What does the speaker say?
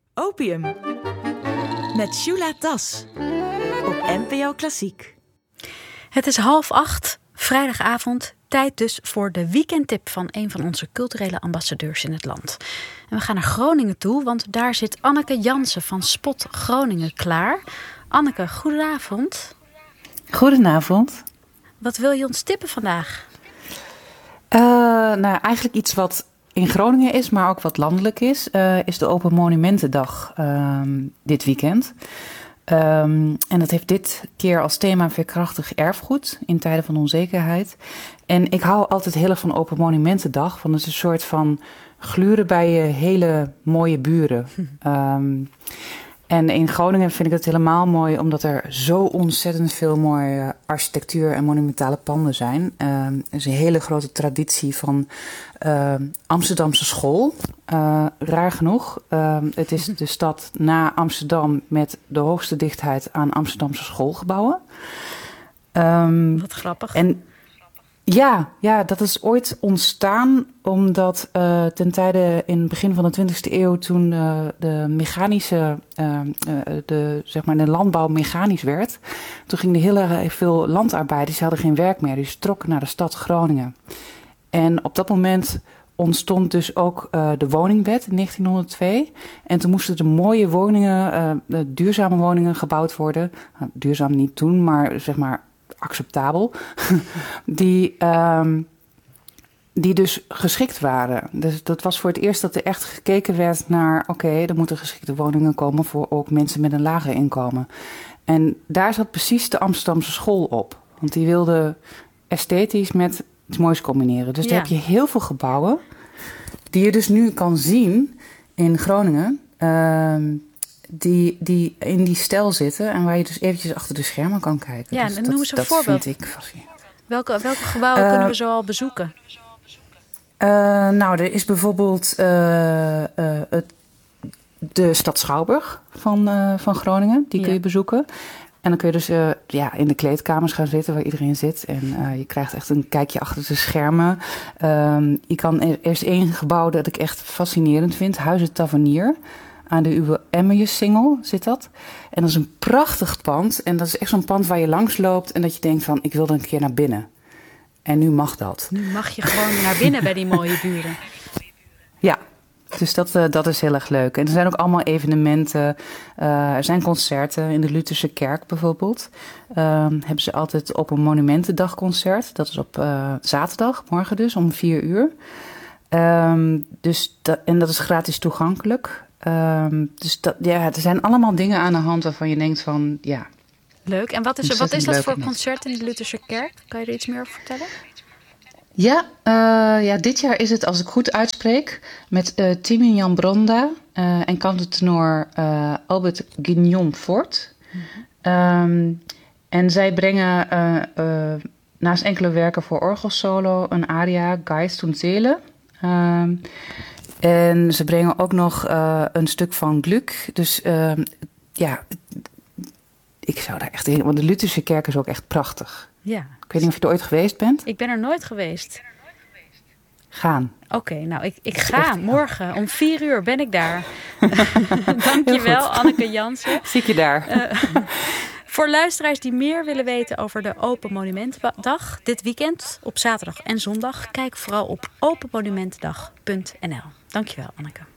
Opium. Met Shula Das. Op NPO Klassiek. Het is 7:30, vrijdagavond. Tijd dus voor de weekendtip van een van onze culturele ambassadeurs in het land. En we gaan naar Groningen toe, want daar zit Anneke Jansen van Spot Groningen klaar. Anneke, goedenavond. Goedenavond. Wat wil je ons tippen vandaag? Eigenlijk iets wat in Groningen is, maar ook wat landelijk is de Open Monumentendag dit weekend. En dat heeft dit keer als thema veerkrachtig erfgoed in tijden van onzekerheid. En ik hou altijd heel erg van Open Monumentendag, want het is een soort van gluren bij je hele mooie buren. En in Groningen vind ik het helemaal mooi, omdat er zo ontzettend veel mooie architectuur en monumentale panden zijn. Er is een hele grote traditie van Amsterdamse school. Raar genoeg. Het is de stad na Amsterdam met de hoogste dichtheid aan Amsterdamse schoolgebouwen. Wat grappig. En ja, dat is ooit ontstaan omdat ten tijde in het begin van de 20e eeuw, toen de mechanische, de landbouw mechanisch werd, toen gingen er heel erg veel landarbeiders, die hadden geen werk meer, dus trokken naar de stad Groningen. En op dat moment ontstond dus ook de woningwet in 1902. En toen moesten er mooie woningen, duurzame woningen gebouwd worden. Duurzaam niet toen, maar zeg maar acceptabel. die dus geschikt waren. Dus dat was voor het eerst dat er echt gekeken werd naar, oké, er moeten geschikte woningen komen voor ook mensen met een lager inkomen. En daar zat precies de Amsterdamse school op. Want die wilde esthetisch met iets moois combineren. Dus daar heb je heel veel gebouwen die je dus nu kan zien in Groningen, die in die stijl zitten en waar je dus eventjes achter de schermen kan kijken. Ja, dus en noem eens een voorbeeld. Vind ik fascinerend. Welke gebouwen kunnen we zo al bezoeken? Er is bijvoorbeeld de stad Schouwburg van Groningen. Die kun je bezoeken. En dan kun je dus in de kleedkamers gaan zitten waar iedereen zit. En je krijgt echt een kijkje achter de schermen. Je kan eerst één gebouw dat ik echt fascinerend vind. Huizen Tavernier. Aan de Uwe Emmaus-singel zit dat. En dat is een prachtig pand. En dat is echt zo'n pand waar je langs loopt en dat je denkt van, ik wil er een keer naar binnen. En nu mag dat. Nu mag je gewoon naar binnen bij die mooie buren. Ja, dus dat is heel erg leuk. En er zijn ook allemaal evenementen. Er zijn concerten in de Lutherse kerk bijvoorbeeld. Hebben ze altijd op een monumentendagconcert. Dat is op zaterdag, morgen dus, om 4:00. En dat is gratis toegankelijk. Er zijn allemaal dingen aan de hand waarvan je denkt van, ja. Leuk. En wat is dat voor concert in de Lutherse kerk? Kan je er iets meer over vertellen? Ja, dit jaar is het, als ik goed uitspreek, met Timian Bronda en kantotenor Albert Guignon-Fort. En zij brengen naast enkele werken voor orgelsolo een aria, Geist und Seele. En ze brengen ook nog een stuk van Gluck. Dus ik zou daar echt heen. Want de Lutherse kerk is ook echt prachtig. Ja. Ik weet niet of je er ooit geweest bent. Ik ben er nooit geweest. Gaan. Oké, nou ik ga morgen om 4:00 ben ik daar. Dankjewel, Anneke Jansen. Zie ik je daar. Voor luisteraars die meer willen weten over de Open Monumentendag dit weekend op zaterdag en zondag, kijk vooral op openmonumentendag.nl. Dankjewel, Anneke.